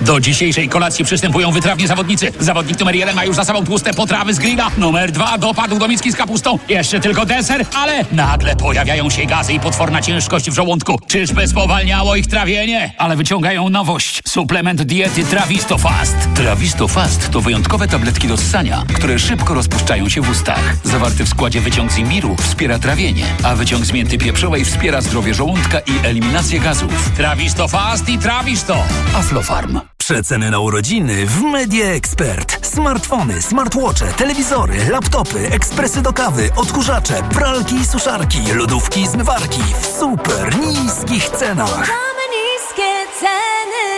Do dzisiejszej kolacji przystępują wytrawni zawodnicy. Zawodnik numer 1 ma już za sobą tłuste potrawy z grilla. Numer 2 dopadł do miski z kapustą. Jeszcze tylko deser, ale nagle pojawiają się gazy i potworna ciężkość w żołądku. Czyżby spowalniało ich trawienie? Ale wyciągają nowość. Suplement diety Trawisto Fast. Trawisto Fast to wyjątkowe tabletki do ssania, które szybko rozpuszczają się w ustach. Zawarty w składzie wyciąg z imbiru wspiera trawienie, a wyciąg z mięty pieprzowej wspiera zdrowie żołądka i eliminację gazów. Trawisto Fast i Trawisto. Aflofarm. Przeceny na urodziny w Media Expert. Smartfony, smartwatche, telewizory, laptopy, ekspresy do kawy, odkurzacze, pralki i suszarki, lodówki i zmywarki w super niskich cenach. Mamy niskie ceny.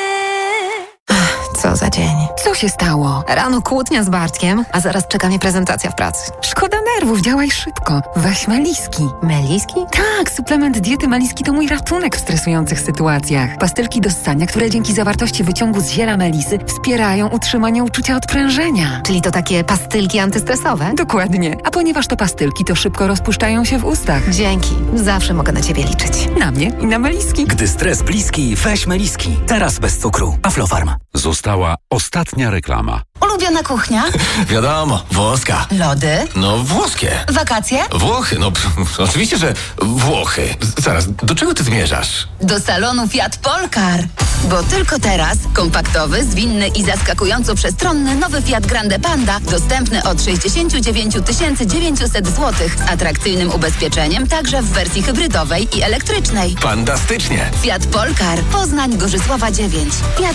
Co za dzień. Co się stało? Rano kłótnia z Bartkiem, a zaraz czeka mnie prezentacja w pracy. Szkoda nerwów, działaj szybko. Weź Meliski. Meliski? Tak, suplement diety Meliski to mój ratunek w stresujących sytuacjach. Pastylki do ssania, które dzięki zawartości wyciągu z ziela melisy wspierają utrzymanie uczucia odprężenia. Czyli to takie pastylki antystresowe? Dokładnie. A ponieważ to pastylki, to szybko rozpuszczają się w ustach. Dzięki. Zawsze mogę na ciebie liczyć. Na mnie i na Meliski. Gdy stres bliski, weź Meliski. Teraz bez cukru. Aflofarm. Została ostatnia reklama. Ulubiona kuchnia? Wiadomo, włoska. Lody? No, włoskie. Wakacje? Włochy, no oczywiście, że Włochy. Zaraz, do czego ty zmierzasz? Do salonu Fiat Polkar. Bo tylko teraz kompaktowy, zwinny i zaskakująco przestronny nowy Fiat Grande Panda dostępny od 69 900 zł z atrakcyjnym ubezpieczeniem także w wersji hybrydowej i elektrycznej. Fantastycznie. Fiat Polkar. Poznań, Gorzysława 9.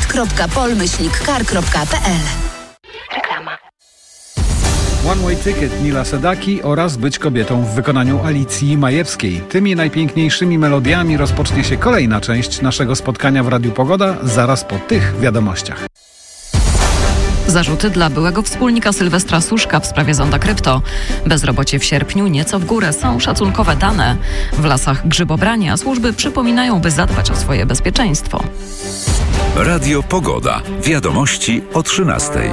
fiat.pol-car.pl. Reklama. One Way Ticket Nila Sedaki oraz Być kobietą w wykonaniu Alicji Majewskiej. Tymi najpiękniejszymi melodiami rozpocznie się kolejna część naszego spotkania w Radiu Pogoda zaraz po tych wiadomościach. Zarzuty dla byłego wspólnika Sylwestra Suszka w sprawie zonda krypto. Bezrobocie w sierpniu nieco w górę, są szacunkowe dane. W lasach grzybobrania służby przypominają, by zadbać o swoje bezpieczeństwo. Radio Pogoda. Wiadomości o 13:00.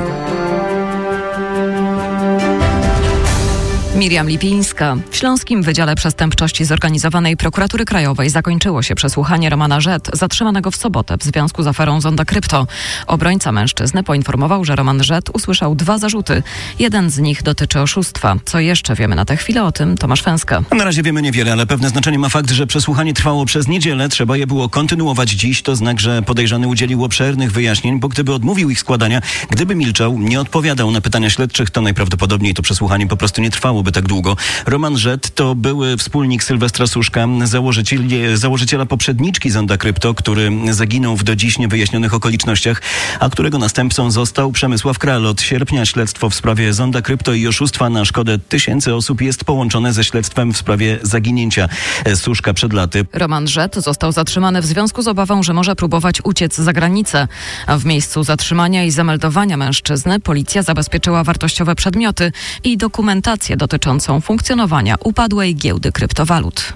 Miriam Lipińska. W Śląskim Wydziale Przestępczości Zorganizowanej Prokuratury Krajowej zakończyło się przesłuchanie Romana Rzet, zatrzymanego w sobotę w związku z aferą zonda krypto. Obrońca mężczyzny poinformował, że Roman Rzet usłyszał 2 zarzuty. Jeden z nich dotyczy oszustwa. Co jeszcze wiemy na tę chwilę o tym? Tomasz Fęska. Na razie wiemy niewiele, ale pewne znaczenie ma fakt, że przesłuchanie trwało przez niedzielę. Trzeba je było kontynuować dziś. To znak, że podejrzany udzielił obszernych wyjaśnień, bo gdyby odmówił ich składania, gdyby milczał, nie odpowiadał na pytania śledczych, to najprawdopodobniej to przesłuchanie po prostu nie trwałoby tak długo. Roman Rzet to były wspólnik Sylwestra Suszka, założyciela poprzedniczki zonda krypto, który zaginął w do dziś niewyjaśnionych okolicznościach, a którego następcą został Przemysław Kral. Od sierpnia śledztwo w sprawie zonda krypto i oszustwa na szkodę tysięcy osób jest połączone ze śledztwem w sprawie zaginięcia Suszka przed laty. Roman Rzet został zatrzymany w związku z obawą, że może próbować uciec za granicę. A w miejscu zatrzymania i zameldowania mężczyzny policja zabezpieczyła wartościowe przedmioty i dokumentację dotyczącą funkcjonowania upadłej giełdy kryptowalut.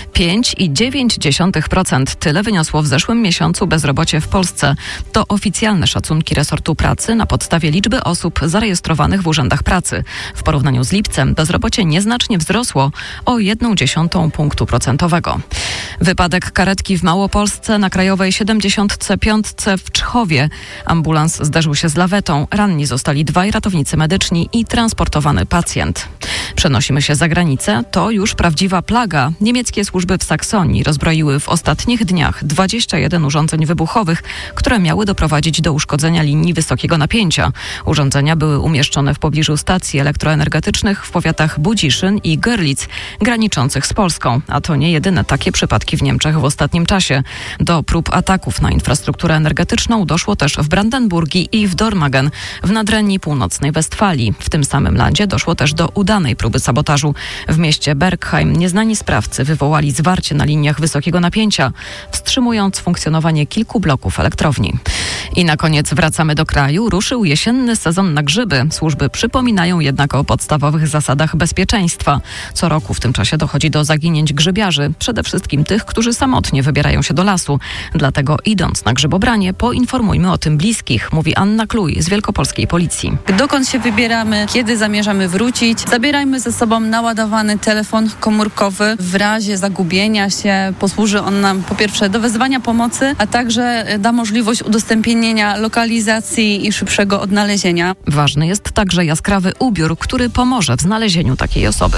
5,9% tyle wyniosło w zeszłym miesiącu bezrobocie w Polsce. To oficjalne szacunki resortu pracy na podstawie liczby osób zarejestrowanych w urzędach pracy. W porównaniu z lipcem bezrobocie nieznacznie wzrosło o 0,1 punktu procentowego. Wypadek karetki w Małopolsce na Krajowej 75 w Czchowie. Ambulans zderzył się z lawetą. Ranni zostali 2 ratownicy medyczni i transportowany pacjent. Przenosimy się za granicę. To już prawdziwa plaga. Niemieckie służby w Saksonii rozbroiły w ostatnich dniach 21 urządzeń wybuchowych, które miały doprowadzić do uszkodzenia linii wysokiego napięcia. Urządzenia były umieszczone w pobliżu stacji elektroenergetycznych w powiatach Budziszyn i Görlitz, graniczących z Polską. A to nie jedyne takie przypadki w Niemczech w ostatnim czasie. Do prób ataków na infrastrukturę energetyczną doszło też w Brandenburgii i w Dormagen, w nadrenii północnej Westfalii. W tym samym landzie doszło też do udanej próby sabotażu. W mieście Bergheim nieznani sprawcy wywołali zwarcie na liniach wysokiego napięcia, wstrzymując funkcjonowanie kilku bloków elektrowni. I na koniec wracamy do kraju. Ruszył jesienny sezon na grzyby. Służby przypominają jednak o podstawowych zasadach bezpieczeństwa. Co roku w tym czasie dochodzi do zaginięć grzybiarzy, przede wszystkim tych, którzy samotnie wybierają się do lasu. Dlatego idąc na grzybobranie, poinformujmy o tym bliskich, mówi Anna Kluj z Wielkopolskiej Policji. Dokąd się wybieramy, kiedy zamierzamy wrócić, zabierajmy ze sobą naładowany telefon komórkowy. W razie zagubienia się posłuży on nam po pierwsze do wezwania pomocy, a także da możliwość udostępnienia uwzględnienia lokalizacji i szybszego odnalezienia. Ważny jest także jaskrawy ubiór, który pomoże w znalezieniu takiej osoby.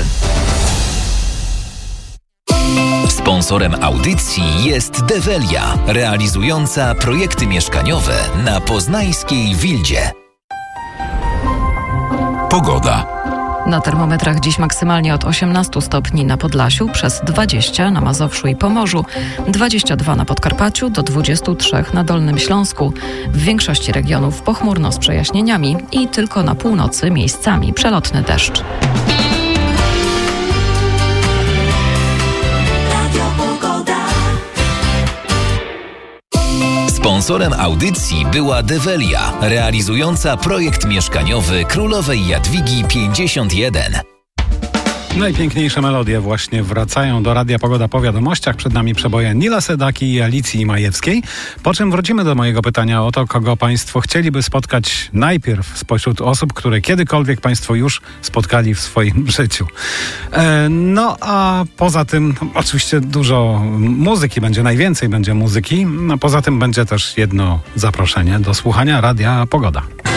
Sponsorem audycji jest Develia, realizująca projekty mieszkaniowe na poznańskiej Wildzie. Pogoda. Na termometrach dziś maksymalnie od 18 stopni na Podlasiu, przez 20 na Mazowszu i Pomorzu, 22 na Podkarpaciu, do 23 na Dolnym Śląsku. W większości regionów pochmurno z przejaśnieniami i tylko na północy miejscami przelotny deszcz. Sponsorem audycji była Develia, realizująca projekt mieszkaniowy Królowej Jadwigi 51. Najpiękniejsze melodie właśnie wracają do Radia Pogoda po wiadomościach. Przed nami przeboje Nila Sedaki i Alicji Majewskiej. Po czym wrócimy do mojego pytania o to, kogo Państwo chcieliby spotkać najpierw spośród osób, które kiedykolwiek Państwo już spotkali w swoim życiu. No a poza tym oczywiście dużo muzyki będzie, najwięcej będzie muzyki. No, poza tym będzie też jedno zaproszenie do słuchania Radia Pogoda.